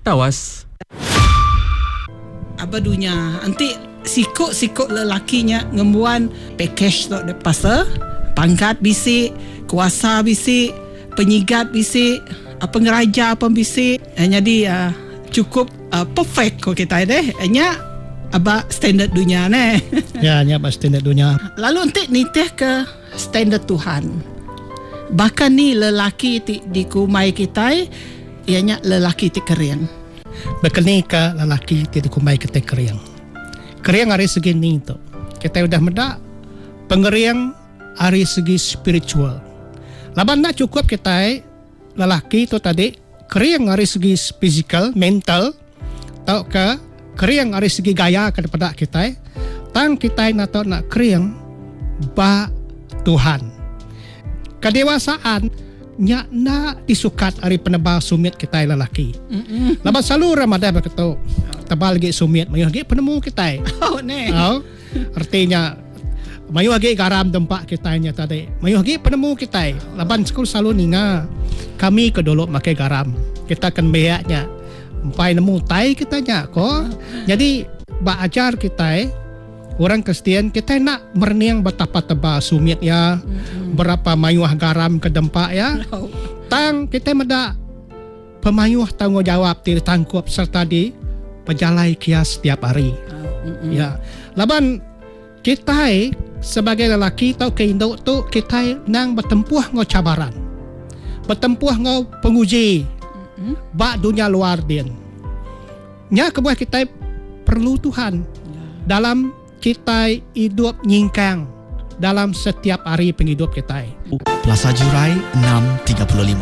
tawas. Apa dunia nanti sikut lelakinya ngemuan package tu pasal pangkat bisik, kuasa bisik, penyigat bisik, pengeraja pun bisik. Jadi cukup perfect ko kita deh. Hanya aba standard dunia ne. Ya, nya aba standard dunia. Lalu nanti nitih ke standard Tuhan. Bahkan ni lelaki di kumai kita ianya lelaki ti keriang. Bekeni ka lelaki ti kumai kita keriang. Keriang dari segi ni tu. Kita udah medak pengeriang dari segi spiritual. Laban nak cukup kita lelaki tu tadi keriang dari segi physical, mental, tau ke keriang dari segi gaya kepada kita. Tang kita nak keriang ba Tuhan. Kedewasaan nya na disukat dari penebal sumit kita lelaki. Laban selalu Ramadan berkata tebal lagi sumit mayu lagi penemu kita. Oh ne. Oh, artinya mayu lagi garam tempat kita nya tadi. Mayu lagi penemu kita. Laban selalu ninga kami kedolok makai garam. Kita akan beaknya sampai nemu tai kita nya ko. Jadi ba ajar kita orang Kristian kita nak merniang betapa tebal sumit ya, berapa mayuah garam ke dempak ya. Tang kita meda pemayuah tanggungjawab ditangkup serta di pejalai kias setiap hari. Ya. Laban kita sebagai lelaki tau ke induk tu kita nang bertempuh ngau cabaran. Bertempuh ngau penguji. Bak dunia luar din. Nya kebuah kita perlu Tuhan dalam kita hidup nyingkang dalam setiap hari penghidup kita. Plaza Jurai 635.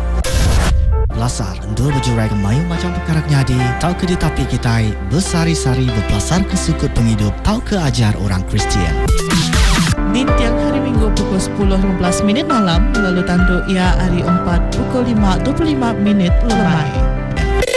Lasar dua berjurai kemayu macam perkara nyadi. Tau ke di tapi kita bersari-sari berpelasar ke sukut penghidup. Tau ke ajar orang Kristian. Di tiap hari Minggu pukul 10.15 malam lalu tanduk ia hari 4 pukul 5.25 lemai.